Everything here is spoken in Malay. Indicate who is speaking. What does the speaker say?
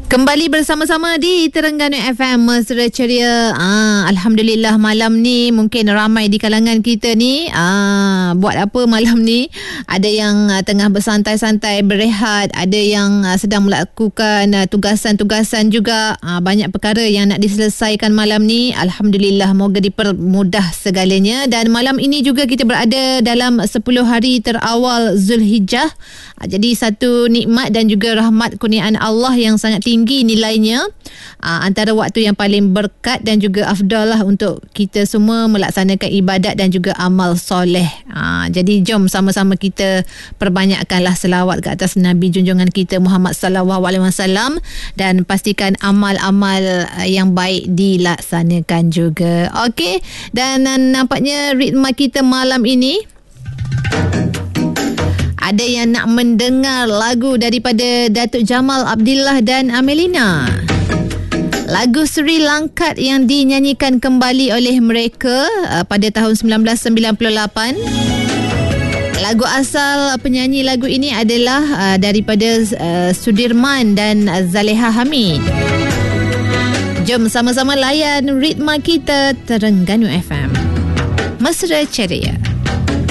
Speaker 1: Kembali bersama-sama di Terengganu FM Mesra Ceria. Alhamdulillah malam ni mungkin ramai di kalangan kita ni buat apa malam ni? Ada yang tengah bersantai-santai berehat, ada yang sedang melakukan tugasan-tugasan juga. Banyak perkara yang nak diselesaikan malam ni. Alhamdulillah, moga dipermudah segalanya. Dan malam ini juga kita berada dalam 10 hari terawal Zulhijjah. Jadi satu nikmat dan juga rahmat kurniaan Allah yang sangat tinggi nilainya, antara waktu yang paling berkat dan juga afdal lah untuk kita semua melaksanakan ibadat dan juga amal soleh. Jadi jom sama-sama kita perbanyakkanlah selawat ke atas Nabi junjungan kita Muhammad sallallahu alaihi wasallam dan pastikan amal-amal yang baik dilaksanakan juga. Okey, dan nampaknya ritma kita malam ini ada yang nak mendengar lagu daripada Datuk Jamal Abdillah dan Amelina. Lagu Sri Langkat yang dinyanyikan kembali oleh mereka pada tahun 1998. Lagu asal penyanyi lagu ini adalah daripada Sudirman dan Zaleha Hamid. Jom sama-sama layan ritma kita Terengganu FM Mesra Ceria.